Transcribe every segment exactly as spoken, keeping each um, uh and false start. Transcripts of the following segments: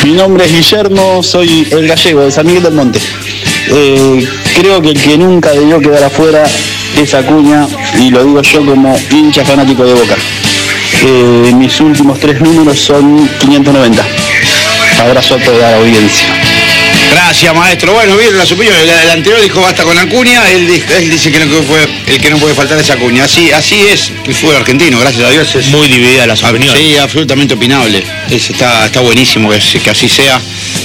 Mi nombre es Guillermo, soy el gallego de San Miguel del Monte. Eh, creo que el que nunca debió quedar afuera es Acuña, y lo digo yo como hincha fanático de Boca. Eh, mis últimos tres números son quinientos noventa. Abrazo a toda la audiencia. Gracias, maestro. Bueno, bien las opiniones. El, el anterior dijo basta con Acuña, él, él dice que, no, que fue, el que no puede faltar es Acuña. Así, así es el fútbol argentino, gracias a Dios. Es muy dividida las opiniones. Sí, absolutamente opinable. Es, está, está buenísimo que, que así sea.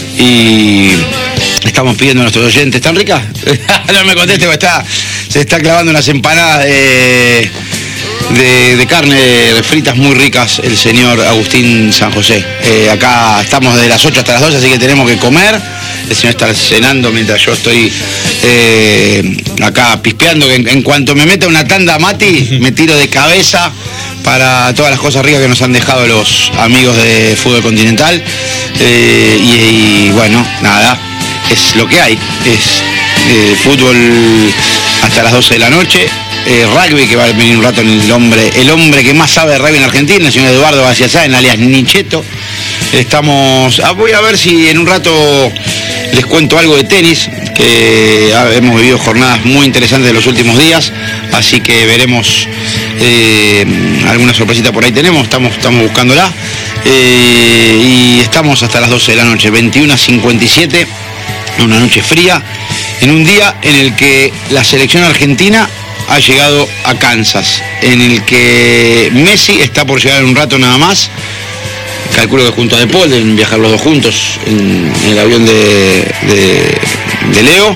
Y estamos pidiendo a nuestros oyentes. ¿Están ricas? No me conteste, porque está, se está clavando unas empanadas de, de, de carne fritas muy ricas el señor Agustín San José. Eh, acá estamos desde las ocho hasta las doce, así que tenemos que comer. El señor está cenando mientras yo estoy eh, acá pispeando, que en, en cuanto me meta una tanda Mati, me tiro de cabeza para todas las cosas ricas que nos han dejado los amigos de Fútbol Continental. Eh, y, y bueno, nada, es lo que hay, es eh, fútbol hasta las doce de la noche. Eh, rugby, que va a venir un rato el hombre, el hombre que más sabe de rugby en Argentina, el señor Eduardo Baciazá, en alias Nicheto. Estamos, ah, voy a ver si en un rato les cuento algo de tenis, que ah, hemos vivido jornadas muy interesantes de los últimos días, así que veremos eh, alguna sorpresita por ahí tenemos, estamos, estamos buscándola. Eh, y estamos hasta las doce de la noche, veintiuno a cincuenta y siete, una noche fría, en un día en el que la selección argentina ha llegado a Kansas, en el que Messi está por llegar en un rato nada más. Calculo que junto a De Paul deben viajar los dos juntos en, en el avión de, de, de Leo.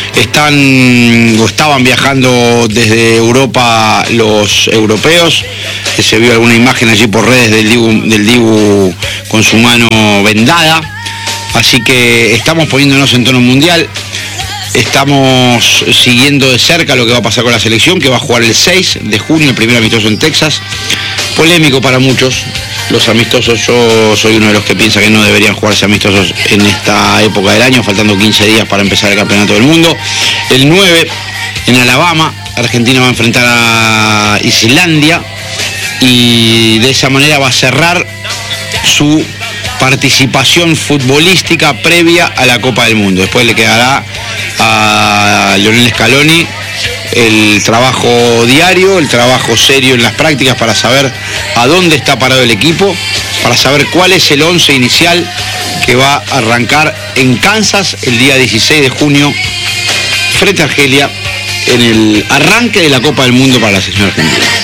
Están o estaban viajando desde Europa los europeos. Se vio alguna imagen allí por redes del Dibu, del Dibu con su mano vendada. Así que estamos poniéndonos en tono mundial. Estamos siguiendo de cerca lo que va a pasar con la selección, que va a jugar el seis de junio, el primer amistoso en Texas. Polémico para muchos. Los amistosos, yo soy uno de los que piensa que no deberían jugarse amistosos en esta época del año, faltando quince días para empezar el campeonato del mundo. El nueve, en Alabama, Argentina va a enfrentar a Islandia y de esa manera va a cerrar su participación futbolística previa a la Copa del Mundo. Después le quedará a Lionel Scaloni el trabajo diario, el trabajo serio en las prácticas para saber a dónde está parado el equipo, para saber cuál es el once inicial que va a arrancar en Kansas el día dieciséis de junio frente a Argelia en el arranque de la Copa del Mundo para la selección argentina.